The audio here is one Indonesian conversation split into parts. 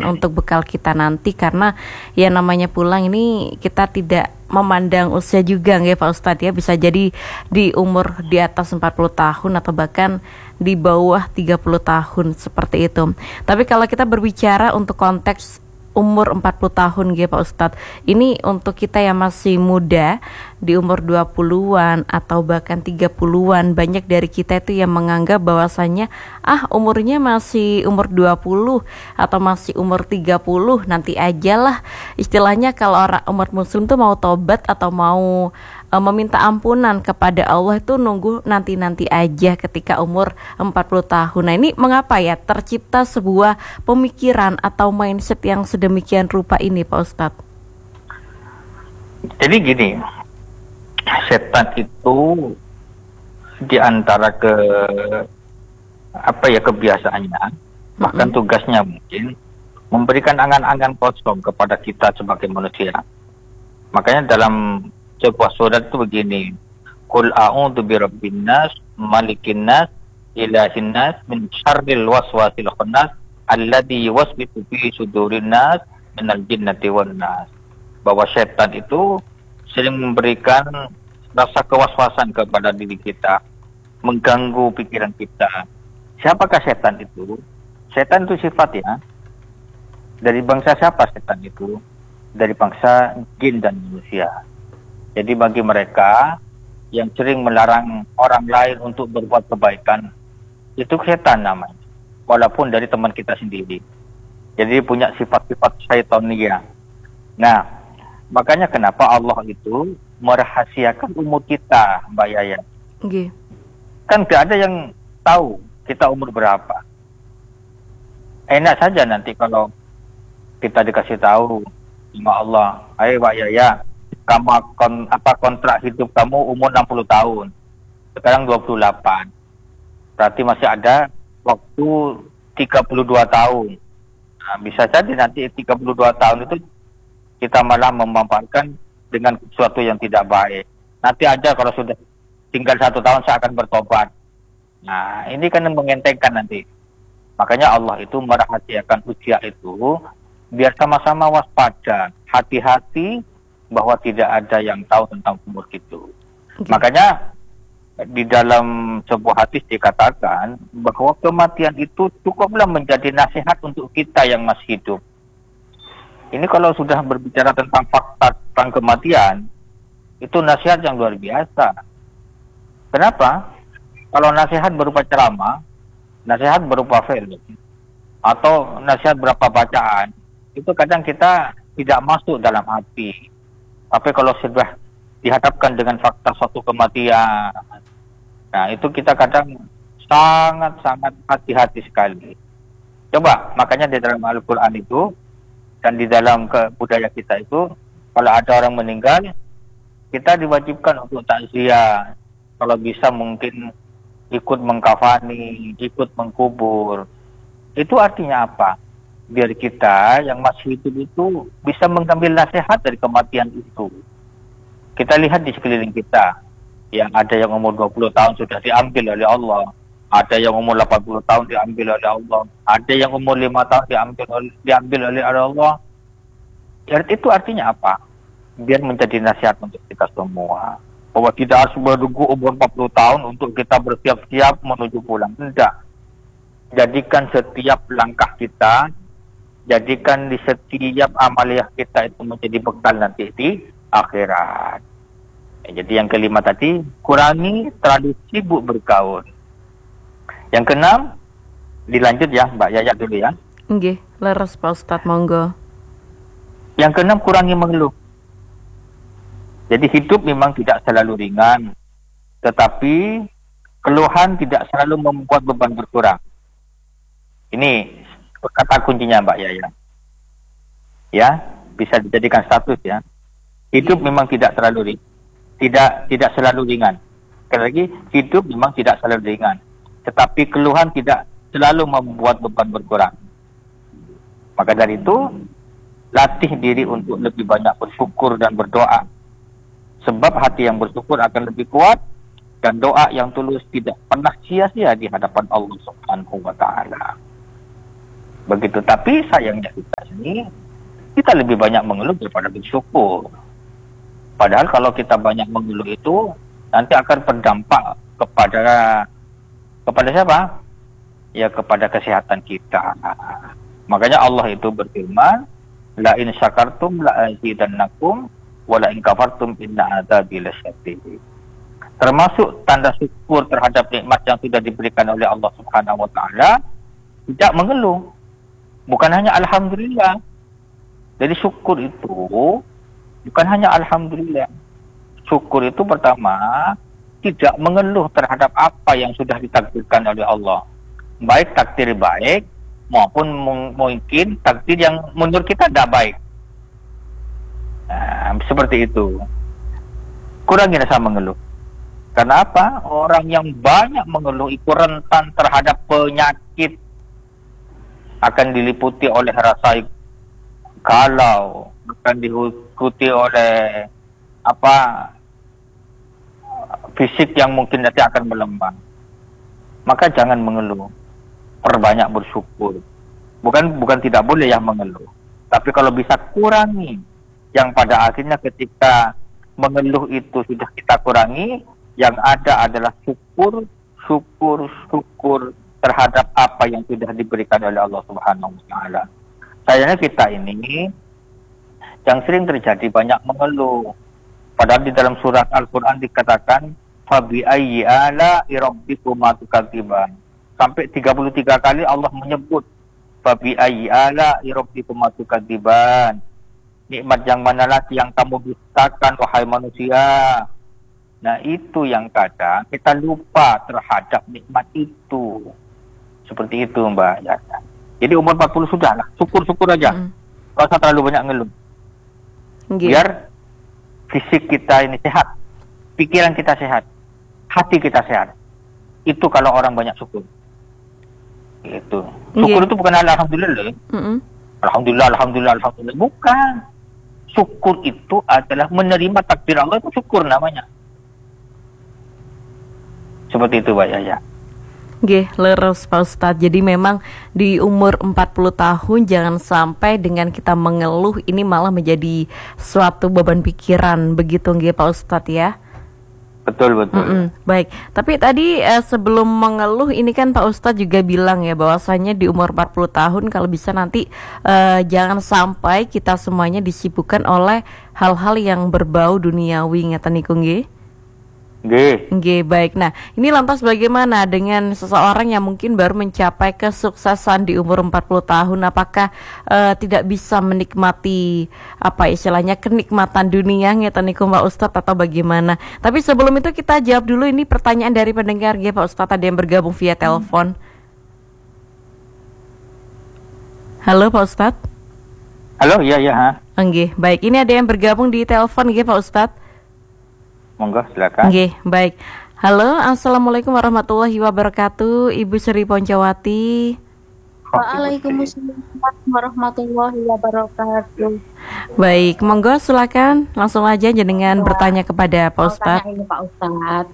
untuk bekal kita nanti, karena ya namanya pulang ini kita tidak memandang usia juga nggak Pak Ustadz ya, bisa jadi di umur di atas 40 tahun atau bahkan di bawah 30 tahun seperti itu. Tapi kalau kita berbicara untuk konteks umur 40 tahun gitu Pak Ustadz, ini untuk kita yang masih muda di umur 20-an atau bahkan 30-an, banyak dari kita itu yang menganggap bahwasannya umurnya masih umur 20 atau masih umur 30, nanti aja lah. Istilahnya kalau orang umat muslim tuh mau tobat atau mau meminta ampunan kepada Allah itu nunggu nanti-nanti aja ketika umur 40 tahun. Nah, ini mengapa ya tercipta sebuah pemikiran atau mindset yang sedemikian rupa ini Pak Ustadz? Jadi gini, setan itu di antara kebiasaannya, bahkan tugasnya mungkin memberikan angan-angan kosong kepada kita sebagai manusia. Makanya dalam sebuah surat itu begini, Qul a'udzu birabbin nas, malikin nas, ilahin nas, min syarril waswasil khannas, alladzi yuwaswisu fi sudurin nas, minal jinnati wan nas. Bahwa setan itu sering memberikan rasa kewaswasan kepada diri kita, mengganggu pikiran kita. Siapakah setan itu? Setan itu sifat ya. Dari bangsa siapa setan itu? Dari bangsa jin dan manusia. Jadi bagi mereka yang sering melarang orang lain untuk berbuat kebaikan, itu setan namanya. Walaupun dari teman kita sendiri. Jadi punya sifat-sifat syaitonia. Nah, makanya kenapa Allah itu merahasiakan umur kita, Mbak Yaya. Okay. Kan gak ada yang tahu kita umur berapa. Enak saja nanti kalau kita dikasih tahu sama Allah, ayo Mbak Yaya, kamu kontrak hidup kamu umur 60 tahun. Sekarang 28. Berarti masih ada waktu 32 tahun. Nah, bisa jadi nanti 32 tahun itu kita malah memanfaatkan dengan sesuatu yang tidak baik. Nanti aja kalau sudah tinggal 1 tahun saya akan bertobat. Nah, ini kan mengentengkan nanti. Makanya Allah itu merahasiakan usia itu biar sama-sama waspada, hati-hati bahwa tidak ada yang tahu tentang umur itu. Okay. Makanya di dalam sebuah hadis dikatakan bahwa kematian itu cukuplah menjadi nasihat untuk kita yang masih hidup. Ini kalau sudah berbicara tentang fakta tentang kematian, itu nasihat yang luar biasa. Kenapa? Kalau nasihat berupa ceramah, nasihat berupa film, atau nasihat berupa bacaan, itu kadang kita tidak masuk dalam hati. Tapi kalau sudah dihadapkan dengan fakta suatu kematian, nah itu kita kadang sangat-sangat hati-hati sekali. Coba, makanya di dalam Al-Quran itu, dan di dalam budaya kita itu, kalau ada orang meninggal, kita diwajibkan untuk takziah. Kalau bisa mungkin ikut mengkafani, ikut mengkubur. Itu artinya apa? Biar kita yang masih hidup itu bisa mengambil nasihat dari kematian itu. Kita lihat di sekeliling kita, yang ada yang umur 20 tahun sudah diambil oleh Allah, ada yang umur 80 tahun diambil oleh Allah, ada yang umur 5 tahun diambil oleh Allah. Itu artinya apa? Biar menjadi nasihat untuk kita semua. Bahwa tidak harus menunggu umur 40 tahun untuk kita bersiap-siap menuju pulang. Tidak. Jadikan setiap langkah kita, jadikan di setiap amaliah kita itu menjadi bekal nanti di akhirat. Jadi yang kelima tadi, kurangi terlalu sibuk bergaul. Yang keenam, dilanjut ya Mbak Yaya dulu ya. Nggih, leres Pak Ustadz, monggo. Yang keenam, kurangi mengeluh. Jadi hidup memang tidak selalu ringan, tetapi keluhan tidak selalu membuat beban berkurang. Ini kata kuncinya Mbak Yaya. Ya, bisa dijadikan status ya. Hidup memang tidak selalu ringan. Sekali lagi, hidup memang tidak selalu ringan, tetapi keluhan tidak selalu membuat beban berkurang. Maka dari itu, latih diri untuk lebih banyak bersyukur dan berdoa. Sebab hati yang bersyukur akan lebih kuat, dan doa yang tulus tidak pernah sia-sia di hadapan Allah Subhanahu wa Ta'ala. Begitu. Tapi sayangnya kita lebih banyak mengeluh daripada bersyukur. Padahal kalau kita banyak mengeluh itu nanti akan berdampak kepada siapa? Ya kepada kesehatan kita. Makanya Allah itu berfirman, la in syakartum la azidannakum wa la in kafartum inna adzabi lasyadid. Termasuk tanda syukur terhadap nikmat yang sudah diberikan oleh Allah Subhanahu wa taala, tidak mengeluh. Bukan hanya alhamdulillah. Jadi syukur itu bukan hanya alhamdulillah. Syukur itu pertama tidak mengeluh terhadap apa yang sudah ditakdirkan oleh Allah. Baik takdir baik maupun mungkin takdir yang menurut kita tidak baik. Nah, seperti itu. Kurangi rasa mengeluh. Karena apa? Orang yang banyak mengeluh itu rentan terhadap penyakit. Akan diliputi oleh rasa galau, akan diikuti oleh fisik yang mungkin nanti akan melemah. Maka jangan mengeluh, perbanyak bersyukur. Bukan tidak boleh ya mengeluh, tapi kalau bisa kurangi. Yang pada akhirnya ketika mengeluh itu sudah kita kurangi, yang ada adalah syukur terhadap apa yang sudah diberikan oleh Allah Subhanahu wa taala. Sayangnya kita ini yang sering terjadi banyak mengeluh. Padahal di dalam surat Al-Qur'an dikatakan fabi ayyi ala'i rabbikuma tukadziban. Sampai 33 kali Allah menyebut fabi ayyi ala'i rabbikuma tukadziban. Nikmat yang mana lagi yang kamu dustakan wahai manusia. Nah, itu yang kadang kita lupa terhadap nikmat itu. Seperti itu, Mbak. Ya. Jadi umur 40 sudah lah, syukur-syukur aja. Gak usah terlalu banyak ngeluh. Biar fisik kita ini sehat, pikiran kita sehat, hati kita sehat. Itu kalau orang banyak syukur. Itu. Syukur itu bukan alhamdulillah. Alhamdulillah. Bukan. Syukur itu adalah menerima takdir Allah, itu syukur namanya. Seperti itu, Mbak Yaya. Nggih, leres Pak Ustadz. Jadi memang di umur 40 tahun jangan sampai dengan kita mengeluh ini malah menjadi suatu beban pikiran. Begitu nggih Pak Ustadz ya? Betul. Baik, tapi tadi sebelum mengeluh ini kan Pak Ustadz juga bilang ya bahwasanya di umur 40 tahun kalau bisa nanti jangan sampai kita semuanya disibukkan oleh hal-hal yang berbau duniawi ngeten niku nggih. Nggih, baik. Nah, ini lantas bagaimana dengan seseorang yang mungkin baru mencapai kesuksesan di umur 40 tahun? Apakah tidak bisa menikmati istilahnya kenikmatan dunia ngeten niku Pak Ustadz atau bagaimana? Tapi sebelum itu kita jawab dulu ini pertanyaan dari pendengar nggih Pak Ustadz, ada yang bergabung via telepon. Halo Pak Ustadz. Halo, iya. Nggih, baik. Ini ada yang bergabung di telepon nggih Pak Ustadz. Monggo, silakan. Nggih, baik. Halo, assalamualaikum warahmatullahi wabarakatuh, Ibu Sri Poncawati. Waalaikumsalam warahmatullahi wabarakatuh. Baik, monggo silakan langsung aja jenengan bertanya kepada Pak Ustadz. Ini Pak Ustadz.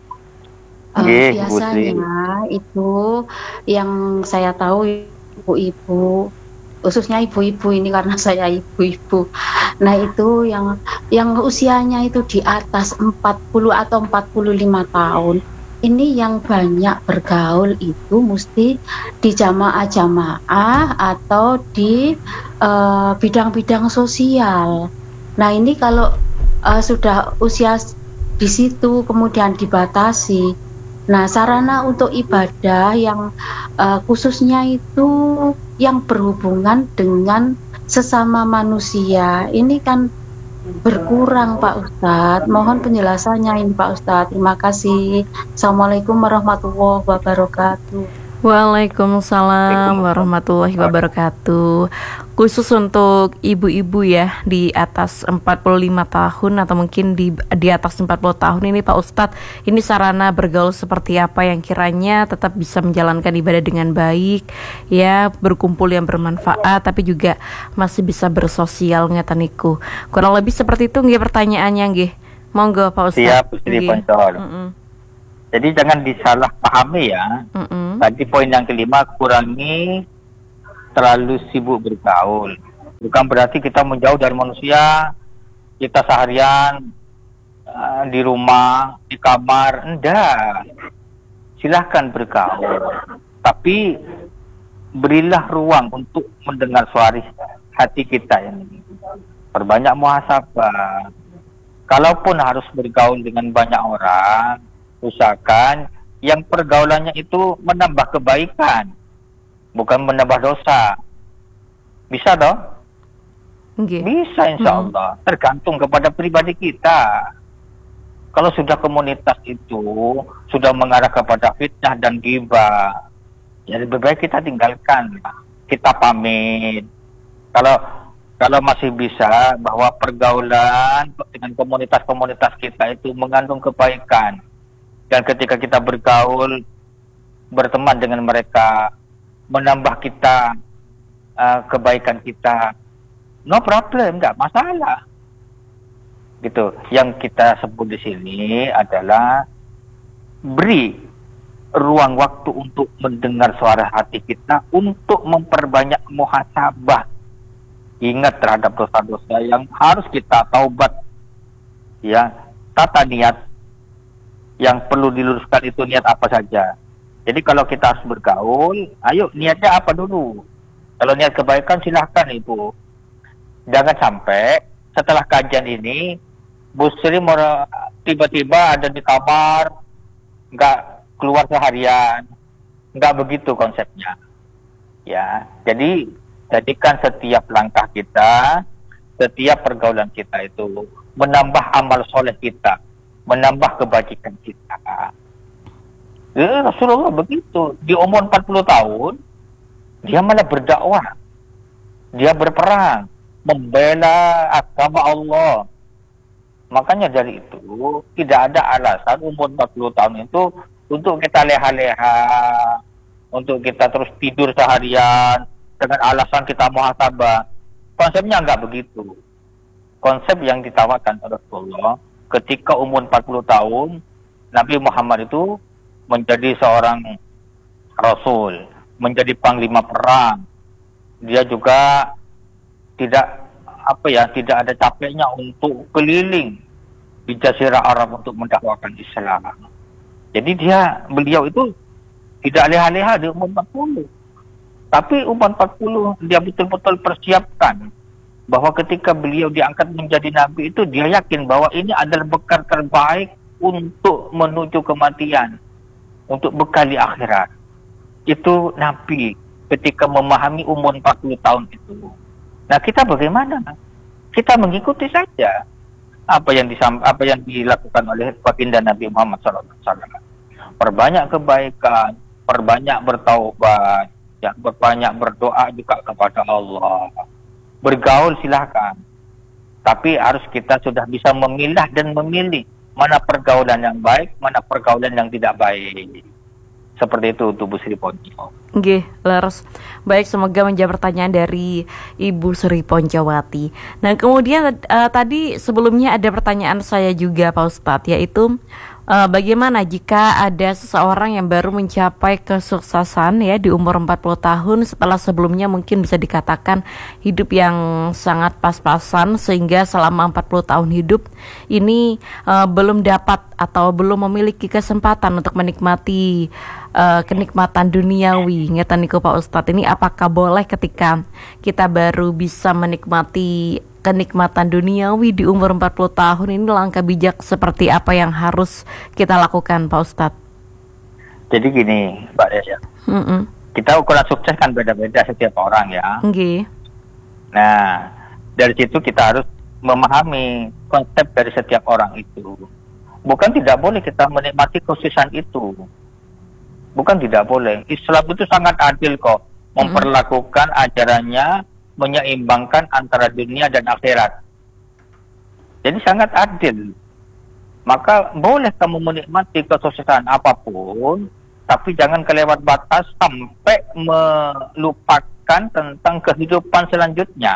Biasanya itu yang saya tahu ibu-ibu, khususnya ibu-ibu ini karena saya ibu-ibu. Nah, itu yang usianya itu di atas 40 atau 45 tahun. Ini yang banyak bergaul itu mesti di jamaah-jamaah atau di bidang-bidang sosial. Nah, ini kalau sudah usia di situ kemudian dibatasi. Nah, sarana untuk ibadah yang khususnya itu yang berhubungan dengan sesama manusia ini kan berkurang Pak Ustadz. Mohon penjelasannya ini Pak Ustadz. Terima kasih. Assalamualaikum warahmatullahi wabarakatuh. Waalaikumsalam warahmatullahi wabarakatuh. Khusus untuk ibu-ibu ya di atas 45 tahun atau mungkin di atas 40 tahun ini Pak Ustadz, ini sarana bergaul seperti apa yang kiranya tetap bisa menjalankan ibadah dengan baik ya, berkumpul yang bermanfaat tapi juga masih bisa bersosial ngeten niku. Kurang lebih seperti itu nggih pertanyaannya nggih. Monggo Pak Ustadz. Siap, Putri Poncol. Jadi jangan disalah pahami ya. Tadi poin yang kelima, kurangi terlalu sibuk bergaul. Bukan berarti kita menjauh dari manusia, kita seharian di rumah, di kamar, enggak. Silahkan bergaul, tapi berilah ruang untuk mendengar suara hati kita ini. Perbanyak muhasabah. Kalaupun harus bergaul dengan banyak orang, usahakan yang pergaulannya itu menambah kebaikan, bukan menambah dosa. Bisa toh? Nggih. Bisa insya Allah. Tergantung kepada pribadi kita. Kalau sudah komunitas itu sudah mengarah kepada fitnah dan ghibah, ya lebih baik kita tinggalkan. Kita pamit. Kalau masih bisa bahwa pergaulan dengan komunitas-komunitas kita itu mengandung kebaikan. Dan ketika kita bergaul, berteman dengan mereka, menambah kita kebaikan kita, no problem, enggak masalah. Gitu. Yang kita sebut di sini adalah beri ruang waktu untuk mendengar suara hati kita, untuk memperbanyak muhasabah. Ingat terhadap dosa-dosa yang harus kita taubat. Ya, tata niat yang perlu diluruskan itu niat apa saja. Jadi kalau kita harus bergaul, ayo niatnya apa dulu? Kalau niat kebaikan silahkan Ibu. Jangan sampai setelah kajian ini Bu Sri tiba-tiba ada di kamar, nggak keluar seharian, nggak begitu konsepnya. Ya, jadi jadikan setiap langkah kita, setiap pergaulan kita itu menambah amal soleh kita, menambah kebajikan kita. Rasulullah begitu, di umur 40 tahun dia malah berdakwah, dia berperang, membela agama Allah. Makanya dari itu tidak ada alasan umur 40 tahun itu untuk kita leha-leha, untuk kita terus tidur seharian dengan alasan kita muhasabah. Konsepnya enggak begitu. Konsep yang ditawarkan oleh Rasulullah ketika umur 40 tahun Nabi Muhammad itu menjadi seorang rasul, menjadi panglima perang. Dia juga tidak ada capeknya untuk keliling di Jazirah Arab untuk mendakwakan Islam. Jadi beliau itu tidak leha-leha di umur 40. Tapi umur 40 dia betul-betul persiapkan bahwa ketika beliau diangkat menjadi nabi itu dia yakin bahwa ini adalah bekal terbaik untuk menuju kematian, untuk bekal di akhirat. Itu nabi ketika memahami umur 40 tahun itu. Nah, kita bagaimana? Kita mengikuti saja apa yang dilakukan oleh baginda Nabi Muhammad SAW. Perbanyak kebaikan, perbanyak bertaubat, ya, berbanyak berdoa juga kepada Allah. Bergaul silahkan, tapi harus kita sudah bisa memilah dan memilih mana pergaulan yang baik, mana pergaulan yang tidak baik. Seperti itu untuk Bu Sri Ponco. Nggih, leres. Baik, semoga menjawab pertanyaan dari Ibu Sri Poncowati. Nah, kemudian tadi sebelumnya ada pertanyaan saya juga Pak Ustadz, yaitu bagaimana jika ada seseorang yang baru mencapai kesuksesan ya di umur 40 tahun setelah sebelumnya mungkin bisa dikatakan hidup yang sangat pas-pasan, sehingga selama 40 tahun hidup ini belum dapat atau belum memiliki kesempatan untuk menikmati kenikmatan duniawi. Ngeten niku Pak Ustadz, ini apakah boleh ketika kita baru bisa menikmati kenikmatan duniawi di umur 40 tahun ini, langkah bijak seperti apa yang harus kita lakukan Pak Ustadz? Jadi gini Mbak Desya, kita ukuran sukses kan beda-beda setiap orang ya. Okay. Nah, dari situ kita harus memahami konsep dari setiap orang itu. Bukan tidak boleh kita menikmati kesuksesan itu, bukan tidak boleh. Islam itu sangat adil kok, memperlakukan ajarannya menyeimbangkan antara dunia dan akhirat. Jadi sangat adil. Maka boleh kamu menikmati kesuksesan apapun, tapi jangan kelewat batas sampai melupakan tentang kehidupan selanjutnya.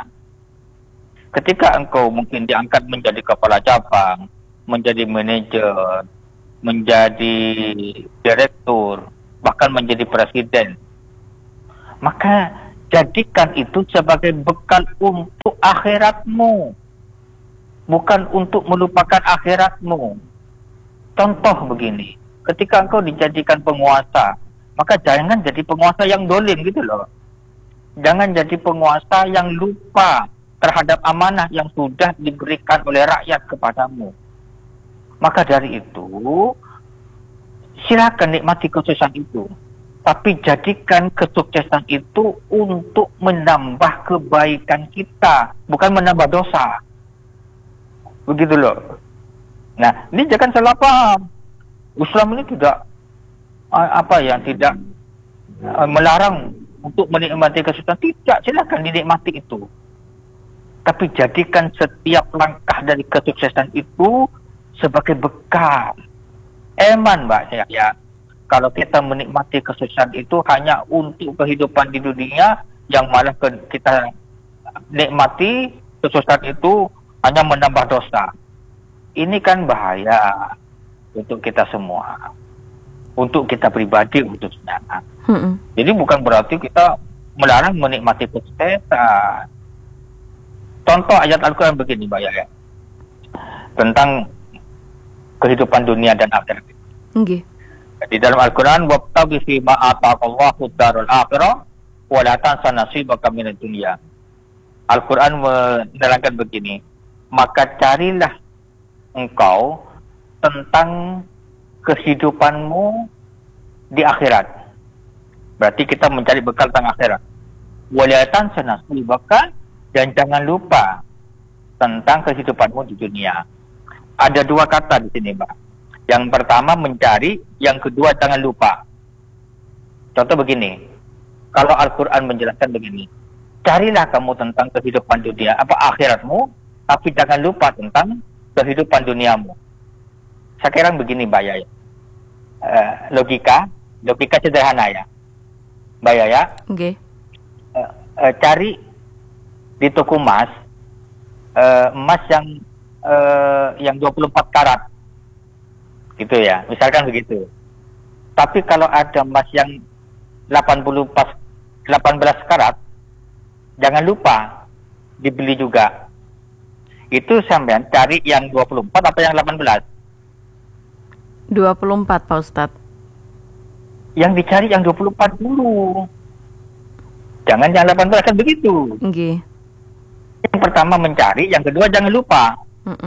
Ketika engkau mungkin diangkat menjadi kepala cabang, menjadi manajer, menjadi direktur, bahkan menjadi presiden, maka jadikan itu sebagai bekal untuk akhiratmu, bukan untuk melupakan akhiratmu. Contoh begini, ketika engkau dijadikan penguasa, maka jangan jadi penguasa yang dolim gitu loh. Jangan jadi penguasa yang lupa terhadap amanah yang sudah diberikan oleh rakyat kepadamu. Maka dari itu, silakan nikmati kesuksesan itu. Tapi jadikan kesuksesan itu untuk menambah kebaikan kita, bukan menambah dosa. Begitu loh. Nah, ini jangan salah paham. Islam ini tidak tidak melarang untuk menikmati kesuksesan. Tidak, silakan dinikmati itu. Tapi jadikan setiap langkah dari kesuksesan itu sebagai bekal. Eman, Mbak, ya. Kalau kita menikmati kesuksesan itu hanya untuk kehidupan di dunia, yang malah kita nikmati kesuksesan itu hanya menambah dosa. Ini kan bahaya untuk kita semua, untuk kita pribadi khususnya. Jadi bukan berarti kita melarang menikmati kesuksesan. Contoh ayat Al-Quran begini, Mbak Yaya, tentang kehidupan dunia dan akhirat. Okay. Di dalam Al-Quran, wabtaghi fi ma ataqallahu darul akhirah wa la tansa nasibaka minad dunya. Al-Quran menerangkan begini, maka carilah engkau tentang kehidupanmu di akhirat. Berarti kita mencari bekal tentang akhirat. Wa la tansa nasibaka, dan jangan lupa tentang kehidupanmu di dunia. Ada dua kata di sini, Mbak. Yang pertama mencari, yang kedua jangan lupa. Contoh begini, kalau Al-Quran menjelaskan begini, carilah kamu tentang kehidupan dunia, akhiratmu, tapi jangan lupa tentang kehidupan duniamu. Sekarang begini, Mbak Yaya. Logika sederhana ya, Mbak Yaya. Okay. Cari di toko emas, emas yang 24 karat. Gitu ya, misalkan begitu. Tapi kalau ada emas yang 18 karat, jangan lupa dibeli juga. Itu sampean cari yang 24 apa yang 18? 24, Pak Ustadz. Yang dicari yang 24 dulu. Jangan yang 18, kan begitu. Okay. Yang pertama mencari, yang kedua jangan lupa.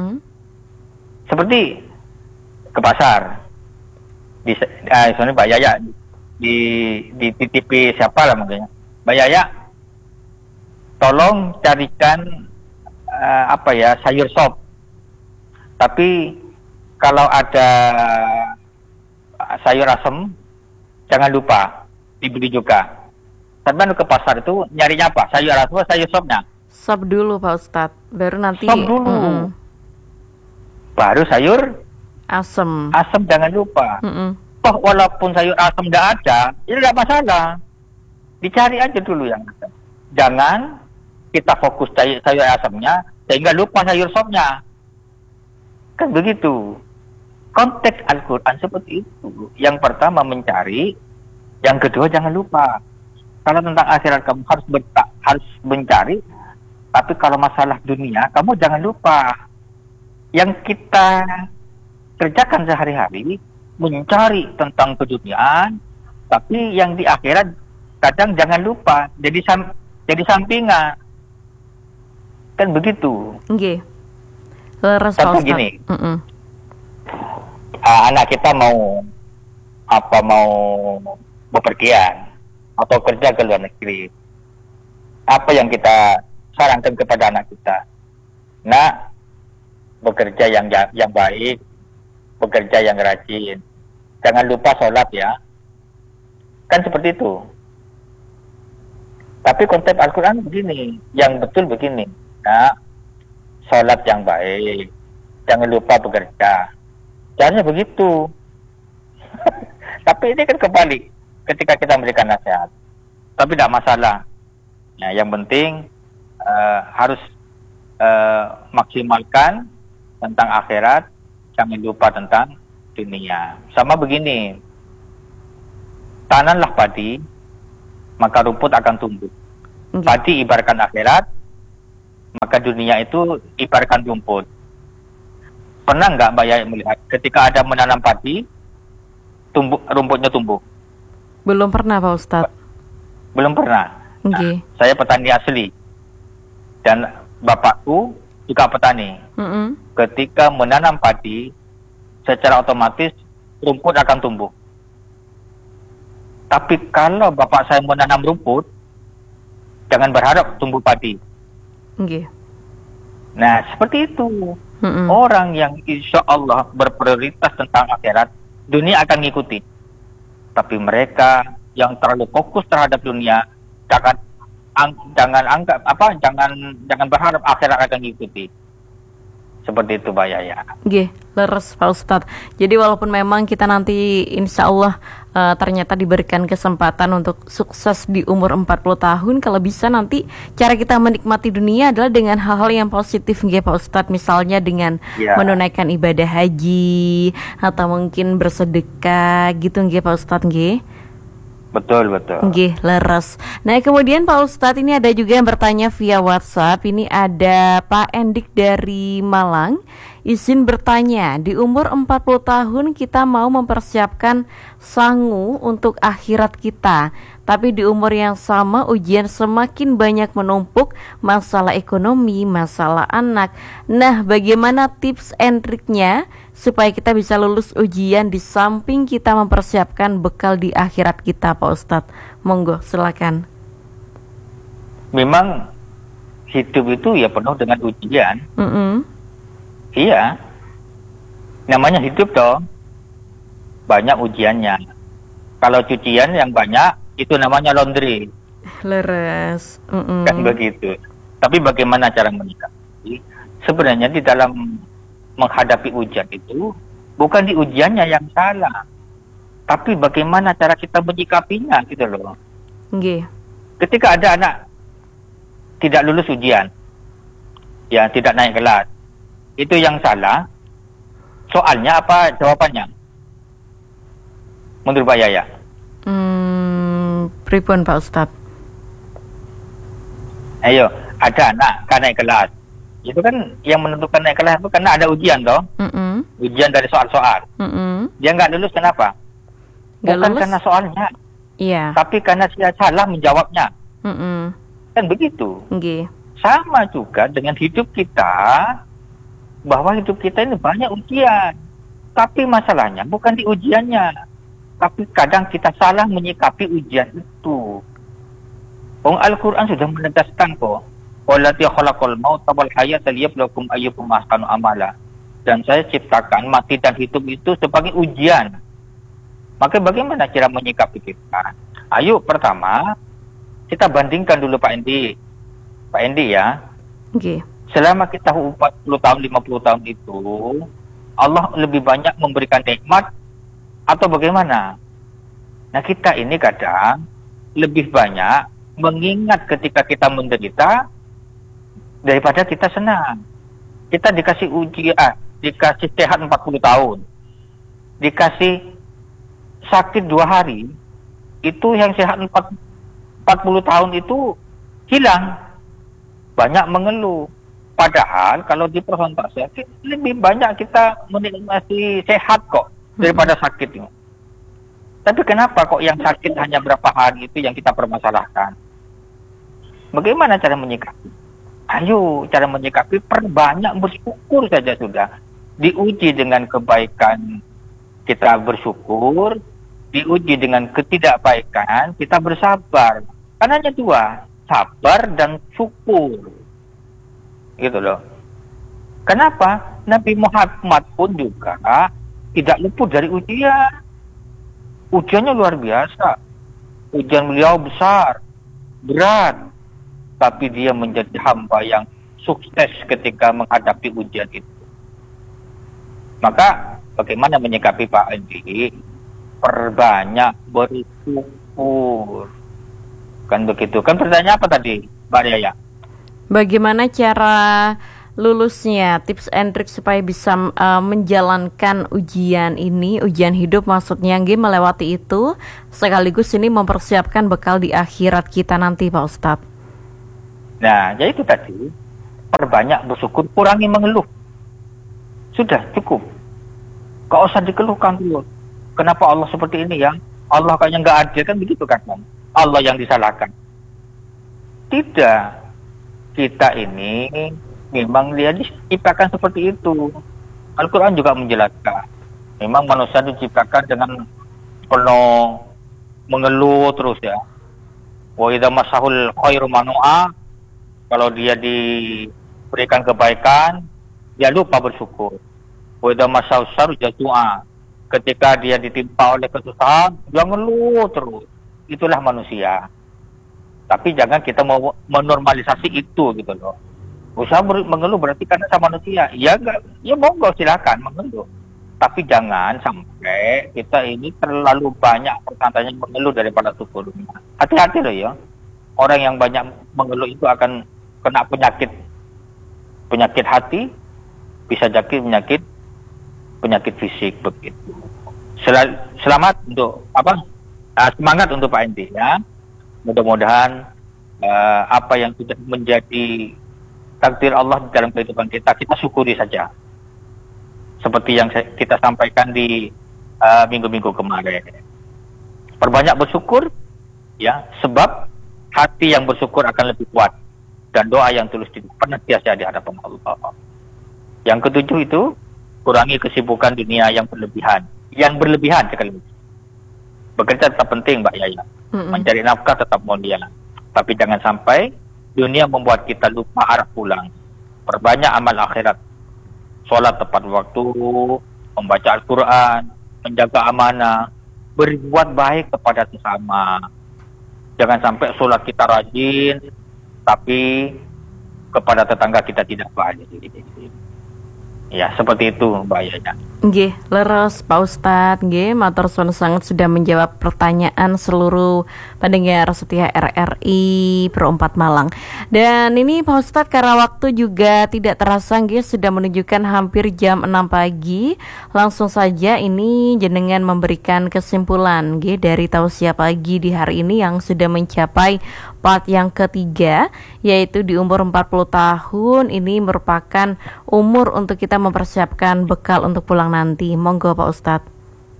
Seperti ke pasar, soalnya Mbak Yaya di TV siapa lah mungkin, Mbak Yaya, tolong carikan sayur sop. Tapi kalau ada sayur asem, jangan lupa dibeli juga. Tapi ke pasar itu nyarinya apa? Sayur asem atau sayur sopnya? Sop dulu, Pak Ustadz, baru nanti. Sop dulu. Baru sayur asem jangan lupa. Toh walaupun sayur asem tidak ada, itu tidak masalah. Dicari aja dulu yang ada. Jangan kita fokus sayur asemnya sehingga lupa sayur sopnya. Kan begitu. Konteks Al-Quran seperti itu. Yang pertama mencari, yang kedua jangan lupa. Kalau tentang akhirat kamu harus mencari, tapi kalau masalah dunia kamu jangan lupa. Yang kita kerjakan sehari-hari mencari tentang keduniaan, tapi yang di akhirat kadang jangan lupa, jadi sampingan. Kan begitu. Nggih. Contoh gini, anak kita mau bepergian atau kerja ke luar negeri. Apa yang kita sarankan kepada anak kita? Nah, bekerja yang baik, bekerja yang rajin, jangan lupa sholat ya. Kan seperti itu. Tapi konteks Al-Quran begini, yang betul begini. Nah, sholat yang baik, jangan lupa bekerja. Jangan begitu. Tapi ini kan kembali ketika kita memberikan nasihat. Tapi tidak masalah. Ya, yang penting harus maksimalkan tentang akhirat, jangan lupa tentang dunia. Sama begini, tanamlah padi, maka rumput akan tumbuh. Nggih. Padi ibaratkan akhirat, maka dunia itu ibaratkan rumput. Pernah nggak Mbak Yaya melihat ketika ada menanam padi, rumputnya tumbuh? Belum pernah Pak Ustadz. Belum pernah. Nggih. Saya petani asli dan bapakku juga petani. Ketika menanam padi, secara otomatis rumput akan tumbuh. Tapi kalau bapak saya menanam rumput, jangan berharap tumbuh padi. Nggih. Nah, seperti itu. Orang yang insya Allah berprioritas tentang akhirat, dunia akan ngikuti. Tapi mereka yang terlalu fokus terhadap dunia, jangan berharap akhirat akan ngikuti. Seperti itu Mbak Yaya. Nggih, leres Pak Ustadz. Jadi walaupun memang kita nanti insya Allah ternyata diberikan kesempatan untuk sukses di umur 40 tahun, kalau bisa nanti cara kita menikmati dunia adalah dengan hal-hal yang positif nggih Pak Ustadz. Misalnya dengan menunaikan ibadah haji atau mungkin bersedekah gitu nggih Pak Ustadz nggih. Betul. Nggih, leres. Nah, kemudian Pak Ustadz ini ada juga yang bertanya via WhatsApp. Ini ada Pak Endik dari Malang. Izin bertanya, di umur 40 tahun kita mau mempersiapkan sangu untuk akhirat kita. Tapi di umur yang sama ujian semakin banyak menumpuk, masalah ekonomi, masalah anak. Nah, bagaimana tips and triknya supaya kita bisa lulus ujian di samping kita mempersiapkan bekal di akhirat kita Pak Ustadz? Monggo, silakan. Memang hidup itu ya penuh dengan ujian. Iya, namanya hidup toh, banyak ujiannya. Kalau cucian yang banyak, itu namanya laundry. Leres. Kan begitu. Tapi bagaimana cara menyikapi? Sebenarnya di dalam menghadapi ujian itu, bukan di ujiannya yang salah, tapi bagaimana cara kita menyikapinya gitu loh. Nggih. Ketika ada anak tidak lulus ujian, ya tidak naik kelas, itu yang salah. Soalnya apa jawabannya? Menurut Pak Yaya? Pripun Pak Ustadz? Ayo, ada anak kan naik kelas. Itu kan yang menentukan naik kelas itu karena ada ujian toh. Ujian dari soal-soal. Dia nggak lulus kenapa? Bukan karena soalnya. Iya. Tapi karena dia salah menjawabnya. Kan begitu. Nggih. Sama juga dengan hidup kita, bahwa hidup kita ini banyak ujian. Tapi masalahnya bukan di ujiannya, tapi kadang kita salah menyikapi ujian itu. Al-Quran sudah menegaskan kok, "Wallati khalaqal mauta wal hayata liyabluwakum ayyukum ahsanu amala." Dan saya ciptakan mati dan hidup itu sebagai ujian. Maka bagaimana cara menyikapi kita? Ayo pertama kita bandingkan dulu Pak Endi. Pak Endi ya. Okay. Selama kita 40 tahun, 50 tahun itu, Allah lebih banyak memberikan nikmat atau bagaimana? Nah kita ini kadang lebih banyak mengingat ketika kita menderita daripada kita senang. Kita dikasih dikasih sehat 40 tahun, dikasih sakit 2 hari, itu yang sehat 40 tahun itu hilang. Banyak mengeluh. Padahal kalau di persentase lebih banyak kita menikmati sehat kok daripada sakit ini. Tapi kenapa kok yang sakit hanya berapa hari itu yang kita permasalahkan? Bagaimana cara menyikapi? Ayo cara menyikapi, perbanyak bersyukur saja sudah. Diuji dengan kebaikan kita bersyukur, diuji dengan ketidakbaikan kita bersabar. Karena hanya 2, sabar dan syukur. Gitu loh. Kenapa? Nabi Muhammad pun juga tidak luput dari ujian. Ujiannya luar biasa. Ujian beliau besar, berat. Tapi dia menjadi hamba yang sukses ketika menghadapi ujian itu. Maka bagaimana menyikapi Pak Andi? Perbanyak bersyukur. Kan begitu. Kan pertanyaan apa tadi, Mbak Yaya? Bagaimana cara lulusnya, tips and trick supaya bisa menjalankan ujian ini, ujian hidup maksudnya, melewati itu, sekaligus ini mempersiapkan bekal di akhirat kita nanti Pak Ustadz. Nah, jadi itu tadi, perbanyak bersyukur, kurangi mengeluh. Sudah cukup. Gak usah dikeluhkan dulu. Kenapa Allah seperti ini ya? Allah kayaknya nggak adil, kan begitu kan? Allah yang disalahkan. Tidak. Kita ini memang dia diciptakan seperti itu. Al-Quran juga menjelaskan. Memang manusia diciptakan dengan penuh mengeluh terus ya. Wa idza masahul khairu manu'a, kalau dia diberikan kebaikan, dia lupa bersyukur. Wa idza masahul syarru jazua, ketika dia ditimpa oleh kesusahan, dia ngeluh terus. Itulah manusia. Tapi jangan kita mau menormalisasi itu gitu loh. Usaha mengeluh berarti karena sama manusia. Ya enggak, ya monggo silakan mengeluh. Tapi jangan sampai kita ini terlalu banyak persantaannya mengeluh daripada syukur. Hati-hati loh ya. Orang yang banyak mengeluh itu akan kena penyakit hati, bisa jadi penyakit fisik begitu. Selamat untuk semangat untuk Pak Endi ya. Mudah-mudahan apa yang sudah menjadi takdir Allah dalam kehidupan kita syukuri saja. Seperti yang kita sampaikan di minggu-minggu kemarin. Perbanyak bersyukur, ya, sebab hati yang bersyukur akan lebih kuat dan doa yang tulus senantiasa di hadapan Allah. Yang ketujuh itu, kurangi kesibukan dunia yang berlebihan. Yang berlebihan sekali lagi. Bekerja tetap penting, Mbak Yaya. Mencari nafkah tetap mulia. Tapi jangan sampai dunia membuat kita lupa arah pulang. Perbanyak amal akhirat. Sholat tepat waktu, membaca Al-Quran, menjaga amanah, berbuat baik kepada sesama. Jangan sampai sholat kita rajin, tapi kepada tetangga kita tidak baik. Ya, seperti itu Mbak Yaya. Nggih, leres Pak Ustadz, nggih, matur suwun sangat sudah menjawab pertanyaan seluruh pendengar setia RRI Pro 4 Malang. Dan ini Pak Ustadz, karena waktu juga tidak terasa, nggih, sudah menunjukkan hampir jam 6 pagi. Langsung saja ini jenengan memberikan kesimpulan, nggih, dari tausiah pagi di hari ini yang sudah mencapai part yang ketiga, yaitu di umur 40 tahun. Ini merupakan umur untuk kita mempersiapkan bekal untuk pulang nanti. Monggo Pak Ustadz.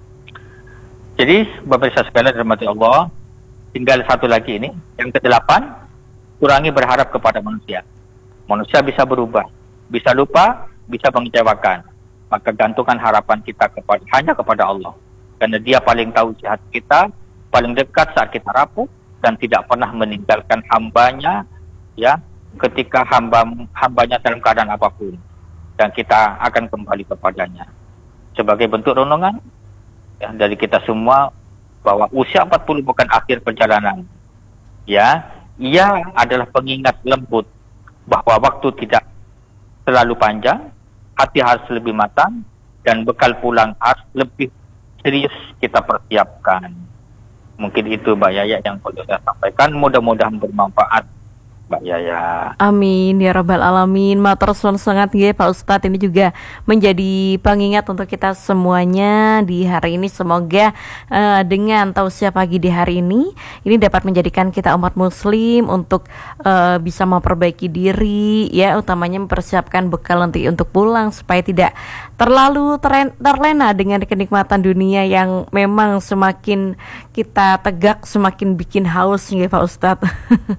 Jadi Bapak Ibu sekalian dirahmati Allah, tinggal satu lagi ini, yang ke-8, kurangi berharap kepada manusia. Manusia bisa berubah, bisa lupa, bisa mengecewakan. Maka gantungkan harapan kita hanya kepada Allah, karena Dia paling tahu jahat kita, paling dekat saat kita rapuh, dan tidak pernah meninggalkan hambanya, ya, ketika hambanya dalam keadaan apapun, dan kita akan kembali kepadanya. Sebagai bentuk renungan ya, dari kita semua, bahwa usia 40 bukan akhir perjalanan. Ya, ia adalah pengingat lembut bahwa waktu tidak terlalu panjang, hati harus lebih matang, dan bekal pulang harus lebih serius kita persiapkan. Mungkin itu Mbak Yaya yang perlu saya sampaikan. Mudah-mudahan bermanfaat Mbak Yaya. Amin ya rabbal alamin. Matur suwun sangat nggih Pak Ustadz, ini juga menjadi pengingat untuk kita semuanya di hari ini. Semoga dengan tausiah pagi di hari ini dapat menjadikan kita umat muslim untuk bisa memperbaiki diri, ya, utamanya mempersiapkan bekal nanti untuk pulang supaya tidak terlalu terlena dengan kenikmatan dunia yang memang semakin kita tegak semakin bikin haus nggih Pak Ustadz.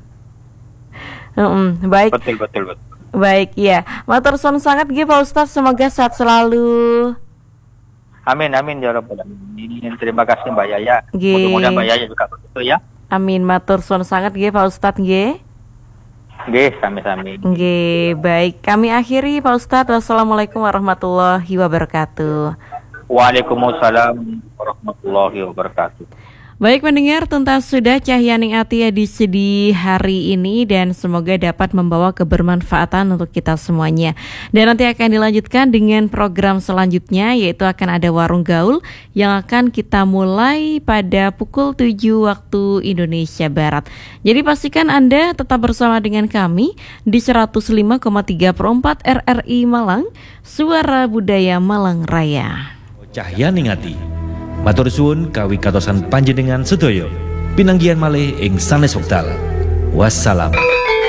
Baik. Betul. Baik, ya. Matur suwun sangat nggih Pak Ustadz, semoga sehat selalu. Amin ya rabbal alamin. Terima kasih Mbak Yaya. Mudah-mudahan Mbak Yaya juga begitu ya. Amin, matur suwun sangat nggih Pak Ustadz nggih. Nggih, sami-sami. Nggih, baik. Kami akhiri Pak Ustadz. Wassalamualaikum warahmatullahi wabarakatuh. Waalaikumsalam warahmatullahi wabarakatuh. Baik pendengar, tuntas sudah Cahyaning Ati edisi di hari ini, dan semoga dapat membawa kebermanfaatan untuk kita semuanya. Dan nanti akan dilanjutkan dengan program selanjutnya, yaitu akan ada Warung Gaul yang akan kita mulai pada pukul 7 waktu Indonesia Barat. Jadi pastikan Anda tetap bersama dengan kami di 105,3 per 4 RRI Malang, Suara Budaya Malang Raya. Cahyaning Ati matur suwun kawi katosan panjenengan sedaya. Pinanggihan malih ing sanes wekdal. Wassalam.